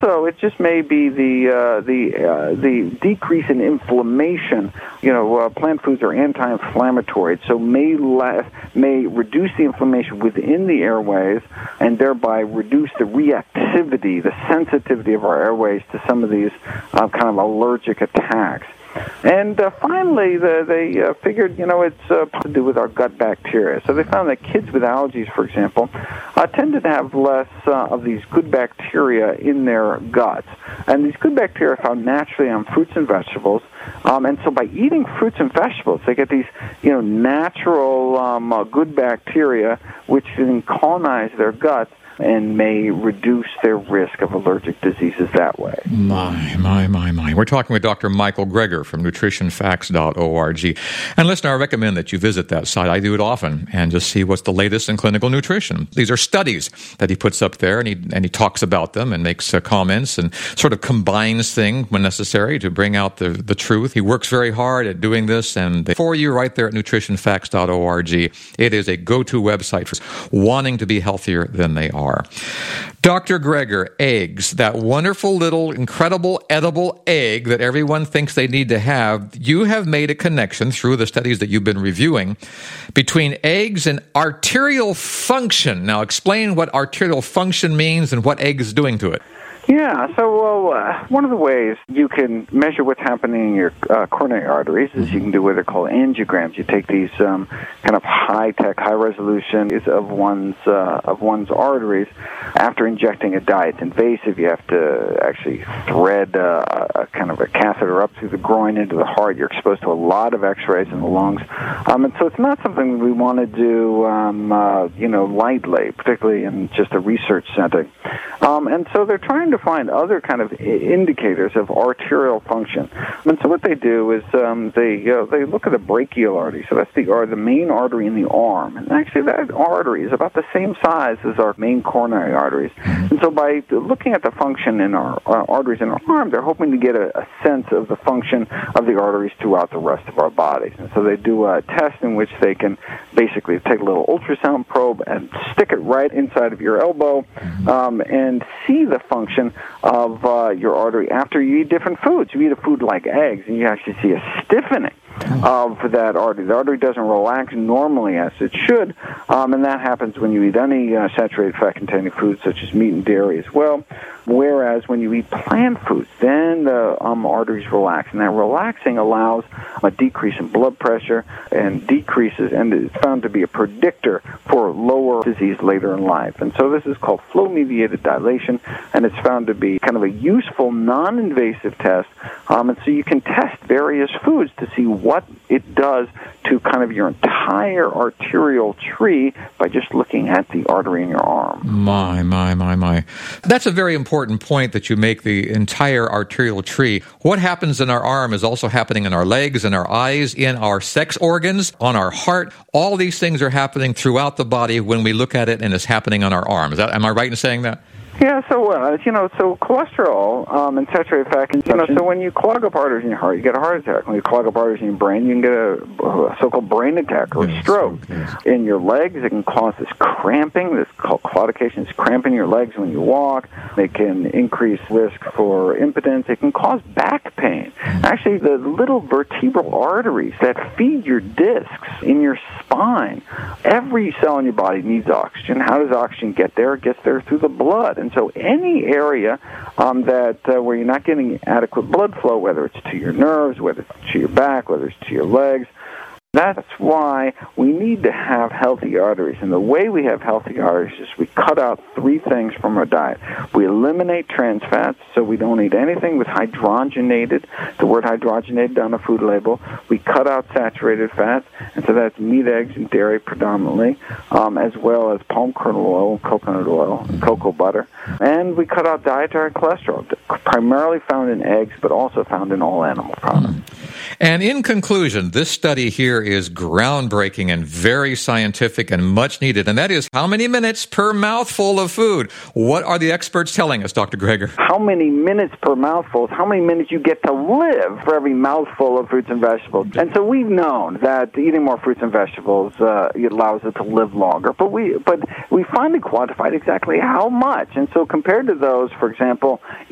So it just may be the decrease in inflammation. Plant foods are anti-inflammatory, so may reduce the inflammation within the airways and thereby reduce the reactivity, the sensitivity of our airways to some of these kind of allergic attacks. And finally, they figured, it's to do with our gut bacteria. So they found that kids with allergies, for example, tended to have less of these good bacteria in their guts. And these good bacteria are found naturally on fruits and vegetables. And so by eating fruits and vegetables, they get these, natural good bacteria which can colonize their guts and may reduce their risk of allergic diseases that way. My. We're talking with Dr. Michael Greger from nutritionfacts.org. And listen, I recommend that you visit that site. I do it often and just see what's the latest in clinical nutrition. These are studies that he puts up there, and he talks about them and makes comments and sort of combines things when necessary to bring out the truth. He works very hard at doing this, and for you right there at nutritionfacts.org, it is a go-to website for wanting to be healthier than they are. Dr. Greger, eggs, that wonderful little incredible edible egg that everyone thinks they need to have, you have made a connection through the studies that you've been reviewing between eggs and arterial function. Now explain what arterial function means and what egg is doing to it. Yeah, so one of the ways you can measure what's happening in your coronary arteries is you can do what are called angiograms. You take these kind of high-tech, high-resolution of one's arteries after injecting a dye. It's invasive. You have to actually thread a kind of a catheter up through the groin into the heart. You're exposed to a lot of X-rays in the lungs, and so it's not something we want to do, lightly, particularly in just a research setting. And so they're trying to find other kind of indicators of arterial function. And so what they do is they look at the brachial artery. So that's the main artery in the arm. And actually that artery is about the same size as our main coronary arteries. And so by looking at the function in our arteries in our arm, they're hoping to get a sense of the function of the arteries throughout the rest of our bodies. And so they do a test in which they can basically take a little ultrasound probe and stick it right inside of your elbow and see the function of your artery after you eat different foods. You eat a food like eggs, and you actually see a stiffening of that artery. The artery doesn't relax normally as it should, and that happens when you eat any saturated fat-containing foods such as meat and dairy as well. Whereas when you eat plant foods, then the arteries relax, and that relaxing allows a decrease in blood pressure and decreases, and it's found to be a predictor for lower disease later in life. And so this is called flow-mediated dilation, and it's found to be kind of a useful, non-invasive test. And so you can test various foods to see what it does to kind of your entire arterial tree by just looking at the artery in your arm. My. That's a very important point that you make, the entire arterial tree. What happens in our arm is also happening in our legs, in our eyes, in our sex organs, on our heart. All these things are happening throughout the body when we look at it, and it's happening on our arm. Am I right in saying that? Yeah, so cholesterol and saturated fat, so when you clog up arteries in your heart, you get a heart attack. When you clog up arteries in your brain, you can get a so-called brain attack or stroke. Yes. In your legs, it can cause this cramping, this called claudication, this cramp in your legs when you walk. It can increase risk for impotence. It can cause back pain. Actually, the little vertebral arteries that feed your discs in your spine, every cell in your body needs oxygen. How does oxygen get there? It gets there through the blood. And so any area where you're not getting adequate blood flow, whether it's to your nerves, whether it's to your back, whether it's to your legs, that's why we need to have healthy arteries. And the way we have healthy arteries is we cut out three things from our diet. We eliminate trans fats, so we don't eat anything with hydrogenated, the word hydrogenated on the food label. We cut out saturated fats, and so that's meat, eggs, and dairy predominantly, as well as palm kernel oil, coconut oil, and cocoa butter. And we cut out dietary cholesterol, primarily found in eggs, but also found in all animal products. And in conclusion, this study here is groundbreaking and very scientific and much needed. And that is how many minutes per mouthful of food? What are the experts telling us, Dr. Greger? How many minutes per mouthful? How many minutes you get to live for every mouthful of fruits and vegetables? And so we've known that eating more fruits and vegetables it allows us to live longer. But we finally quantified exactly how much. And so compared to those, for example,